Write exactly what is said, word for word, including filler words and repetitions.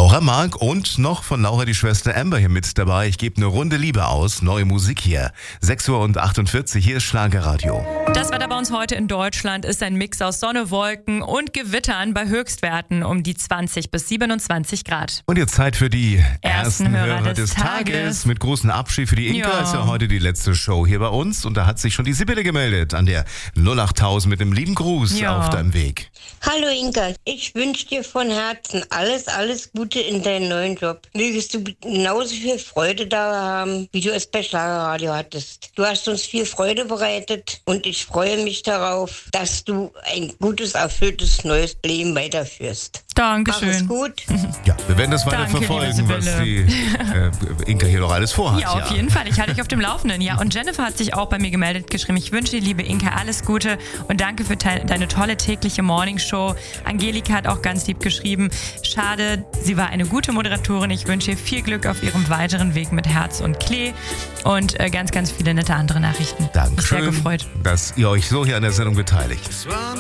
Laura Mark und noch von Laura die Schwester Amber hier mit dabei. Ich gebe eine Runde Liebe aus. Neue Musik hier. sechs Uhr achtundvierzig, hier ist Schlagerradio. Das Wetter bei uns heute in Deutschland ist ein Mix aus Sonne, Wolken und Gewittern bei Höchstwerten um die zwanzig bis siebenundzwanzig Grad. Und jetzt Zeit für die ersten, Ersten Hörer, Hörer des, des Tages. Tages. Mit großem Abschied für die Inka. Ja. Ist ja heute die letzte Show hier bei uns. Und da hat sich schon die Sibylle gemeldet an der null acht tausend mit einem lieben Gruß Ja. auf deinem Weg. Hallo Inka, ich wünsche dir von Herzen alles, alles Gute in deinem neuen Job. Mögest du genauso viel Freude da haben, wie du es bei Schlagerradio hattest. Du hast uns viel Freude bereitet und ich freue mich darauf, dass du ein gutes, erfülltes, neues Leben weiterführst. Mach es Dankeschön. gut. Ja, wir werden das weiter Danke, liebe verfolgen, was die Sibylle. äh, Inka hier noch alles vorhat. Ja, auf jeden Fall. Ich halte dich auf dem Laufenden. Ja, und Jennifer hat sich auch bei mir gemeldet, geschrieben, ich wünsche dir, liebe Inka, alles Gute und danke für te- deine tolle tägliche Morningshow. Angelika hat auch ganz lieb geschrieben, schade, sie war eine gute Moderatorin. Ich wünsche ihr viel Glück auf ihrem weiteren Weg mit Herz und Klee und äh, ganz, ganz viele nette andere Nachrichten. Dankeschön, Mich sehr gefreut. dass ihr euch so hier an der Sendung beteiligt.